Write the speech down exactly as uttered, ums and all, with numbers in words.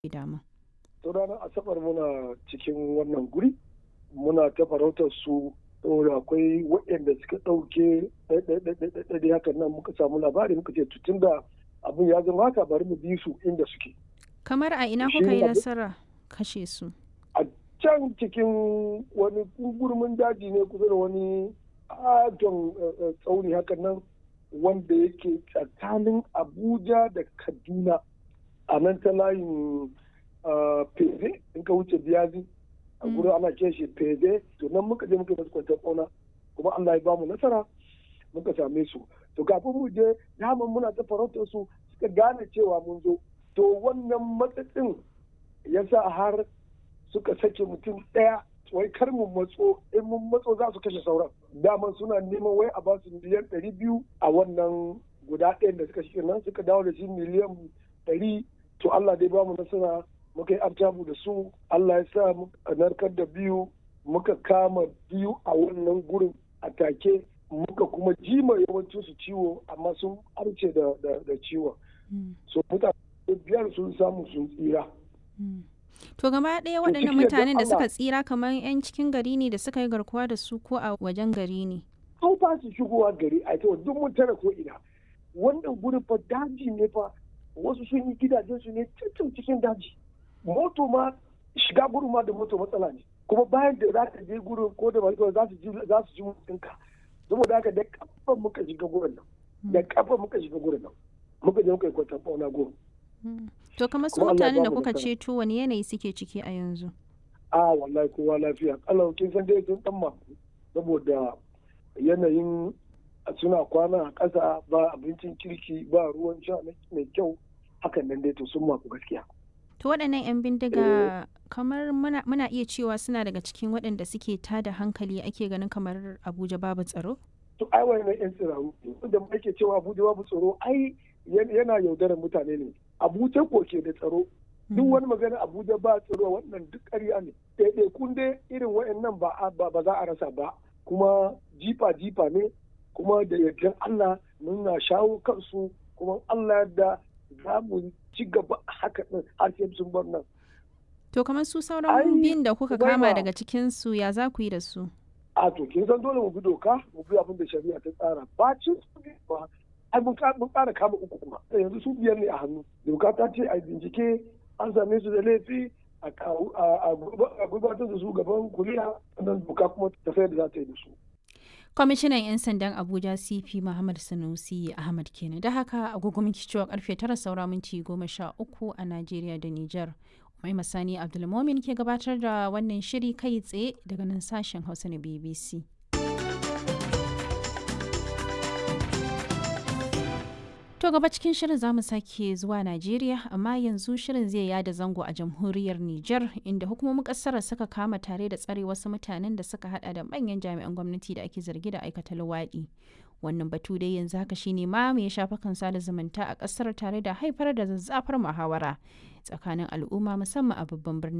dama. To ranar Asabar muna cikin wannan guri muna ta farautar su saboda akwai waɗanda suka ɗauke ɗaiɗaiɗaiɗaiɗaiɗai hakan nan muka samu labari muka ce tutun da abin ya zama haka bari mu bi su inda suke. Kamar a ina kuka yi nasara kashe su? A can cikin wani gurmin daji ne kusa da wani adon tsauni hakan nan wanda yake tsakanin Abuja da Kaduna a nan ta layin Feze in ka wuce Biyazi a gurin ana ke shi Feze to nan muka je muka masu kwantar ƙauna kuma Allah ya bamu nasara muka same su to kafin mu je daman muna ta farautar su suka gane cewa mun zo to wannan matsatsin ya sa har suka sake mutum ɗaya wai kar mu matso in mun matso za su kashe sauran daman suna neman wai a ba su miliyan ɗari biyu a wannan guda ɗayan da suka shi nan suka dawo da shi miliyan ɗari to Allah dai bamu nasara muka yi artabu da su Allah ya sa muka narkar da biyu muka kama biyu a wannan gurin a take muka kuma jima yawancin su ciwo amma sun arce da da ciwon so mutane biyar sun samu sun tsira. To gaba ɗaya waɗannan mutanen da suka tsira kamar 'yan cikin gari ne da suka yi garkuwa da su ko a wajen gari ne? An fa su shigowa gari a ita duk mun tara ko ina. Wannan gurin fa daji ne fa wasu sun yi gidajen su ne cikin cikin daji. Moto ma shiga gurin ma da moto matsala ne. Kuma bayan da za ka je gurin ko da ba za su ji za su ji mutunka. Saboda haka da kafa muka shiga gurin nan. Da kafa muka shiga gurin nan. Muka je muka yi kwatan fauna gurin. To kamar su mutanen da kuka ceto wani yanayi suke ciki a yanzu? A wallahi kowa lafiya. Allah kin san dai sun dan maku saboda yanayin suna kwana a ƙasa ba abincin kirki ba ruwan sha mai kyau hakan nan dai to sun maku gaskiya. To waɗannan 'yan bindiga kamar muna, muna iya cewa suna daga cikin waɗanda suke tada hankali ake ganin kamar Abuja babu tsaro? To ai wannan 'yan tsiraru da ake cewa Abuja babu tsaro ai yana yaudarar mutane ne. Abuja ko ke da tsaro duk wani magana Abuja ba tsaro wannan duk ƙarya ne ɗaiɗai kun dai irin waɗannan ba ba za a rasa ba kuma jifa jifa ne kuma da yardan Allah muna shawo kansu kuma Allah da za mu ci gaba haka din har sai sun bar nan. To kamar su sauran biyun da kuka kama daga cikin su ya za ku yi da su? A to kin san dole mu bi doka mu bi abin da shari'a ta tsara ba cin su ba ai mun ƙara kama uku kuma yanzu su biyar ne a hannu doka ta ce a bincike an same su da laifi a gudanar da su gaban kuriya sannan doka kuma ta sayar da za ta yi da su. Kwamishinan 'yan sandan Abuja C P Muhammad Sanusi Ahmad kenan da haka agogo minti cewa karfe tara saura minti goma sha uku a Najeriya da Nijar. Mai Masani Abdulmomin ke gabatar da wannan shiri kai tsaye daga nan sashen Hausa na B B C. To gaba cikin shirin za mu sake zuwa Najeriya amma yanzu shirin zai yada zango a jamhuriyar Nijar inda hukumomin kasar suka kama tare da tsare wasu mutanen da suka hada da manyan jami'an gwamnati da ake zargi da aikata luwaɗi. Wannan batu dai yanzu haka shine ma mai shafukan sada zumunta a kasar tare da haifar da zazzafar muhawara tsakanin al'umma musamman a babban birnin